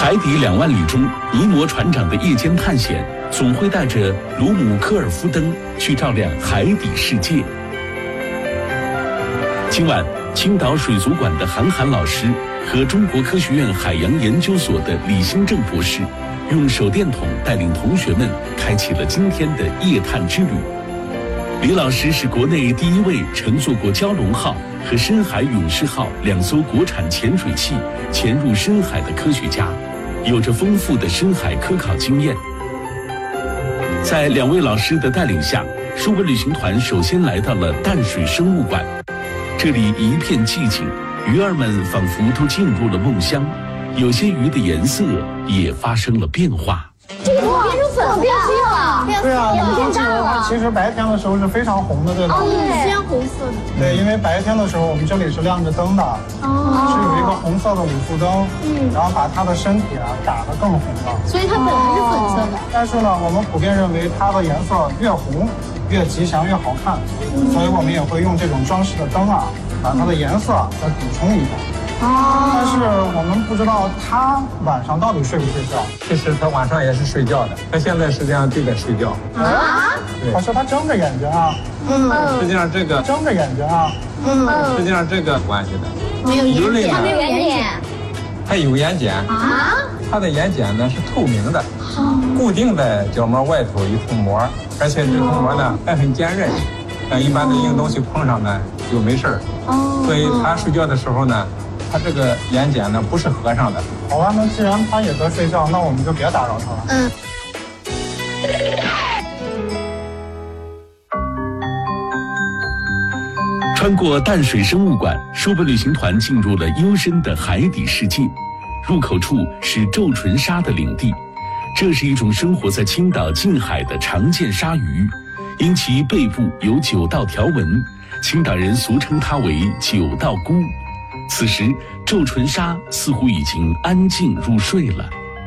海底2万里中，尼摩船长的夜间探险总会带着鲁姆科尔夫灯去照亮海底世界。今晚，青岛水族馆的韩寒老师和中国科学院海洋研究所的李兴正博士，用手电筒带领同学们开启了今天的夜探之旅。李老师是国内第一位乘坐过蛟龙号和深海勇士号2艘国产潜水器潜入深海的科学家，有着丰富的深海科考经验。在2位老师的带领下，书本旅行团首先来到了淡水生物馆。这里一片寂静，鱼儿们仿佛都进入了梦乡，有些鱼的颜色也发生了变化。 这个变成粉了，变色了， 对啊， 也变淡了。 它其实白天的时候是非常红的，对吧？ 鲜红色的。 对，因为白天的时候我们这里是亮着灯的，是有一个红色的5速灯，然后把它的身体打得更红了。 所以它本来是粉色的。 但是呢，我们普遍认为它的颜色越红越吉祥越好看，所以我们也会用这种装饰的灯把它的颜色再补充一下。但是我们不知道他晚上到底睡不睡觉。 其实他晚上也是睡觉的，他现在实际上就在睡觉。 可是他睁着眼睛实际上这个睁着眼睛实际上这个关系的。 没有鱼类呢， 它没有眼睑。 它有眼睑它的眼睑呢是透明的，固定在角膜外头一层膜，而且这层膜呢还很坚韧，一般的硬东西碰上呢就没事儿。所以它睡觉的时候呢，它这个眼睑呢不是合上的。 好吧，那既然他也在睡觉，那我们就别打扰他了。 穿过淡水生物馆，书本旅行团进入了幽深的海底世界。入口处是皱唇鲨的领地，这是一种生活在青岛近海的常见鲨鱼，因其背部有9道条纹，青岛人俗称它为9道菇。此时，皱唇鲨似乎已经安静入睡了。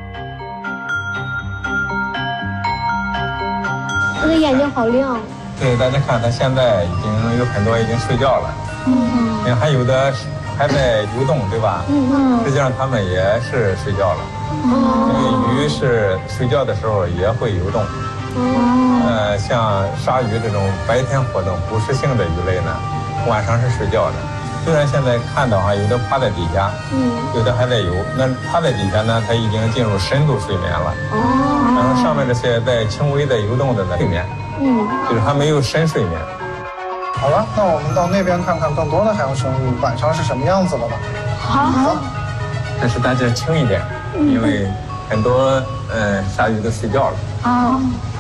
它的眼睛好亮。 对，大家看，它现在已经有很多已经睡觉了，还有的还在游动，对吧？实际上它们也是睡觉了，因为鱼是睡觉的时候也会游动。像鲨鱼这种白天活动捕食性的鱼类呢，晚上是睡觉的。虽然现在看到有的趴在底下，有的还在游，那趴在底下呢，它已经进入深度睡眠了。然后上面这些在轻微的游动的睡眠，就是还没有深睡眠。 好了，那我们到那边看看更多的海洋生物晚上是什么样子的吧。 好。 但是大家轻一点，因为很多鲨鱼都睡觉了。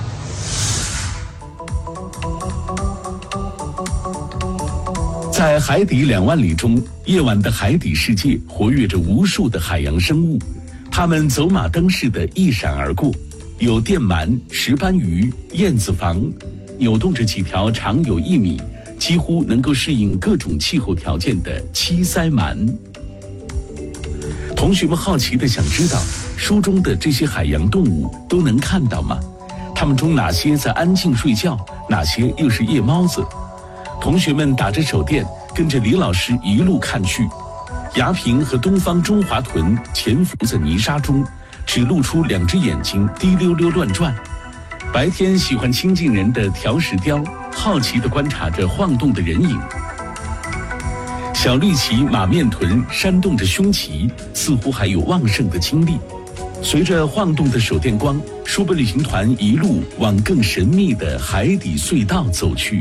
在海底2万里中，夜晚的海底世界活跃着无数的海洋生物，它们走马灯似的一闪而过，有电鳗、石斑鱼、燕子房，扭动着几条长有1米，几乎能够适应各种气候条件的七鳃鳗。同学们好奇地想知道，书中的这些海洋动物都能看到吗？它们中哪些在安静睡觉，哪些又是夜猫子？同学们打着手电，跟着李老师一路看去。崖平和东方中华豚潜伏在泥沙中，只露出2只眼睛滴溜溜乱转。白天喜欢亲近人的条石雕好奇地观察着晃动的人影。小绿鳍马面豚扇动着胸鳍，似乎还有旺盛的精力。随着晃动的手电光，书本旅行团一路往更神秘的海底隧道走去。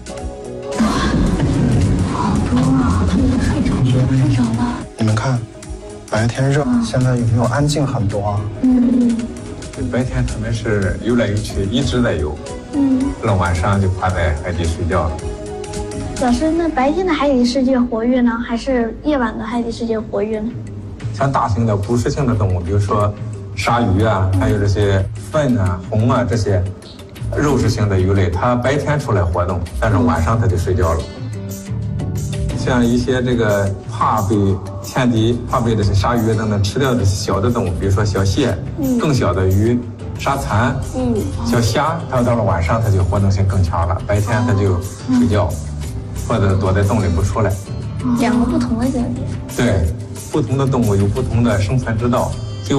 睡着了。 你们看，白天热，现在有没有安静很多啊？ 白天他们是游来游去，一直在游。到了晚上就趴在海底睡觉了。 老师，那白天的海底世界活跃呢，还是夜晚的海底世界活跃呢？ 像大型的捕食性的动物，比如说鲨鱼还有这些粪红这些肉食性的鱼类，它白天出来活动，但是晚上它就睡觉了。像一些这个怕被天敌、怕被这些鲨鱼等等吃掉的小的动物，比如说小蟹，更小的鱼、沙蚕，小虾，它到了晚上它就活动性更强了，白天它就睡觉，或者躲在洞里不出来。 2个不同的景点。 对，不同的动物有不同的生存之道。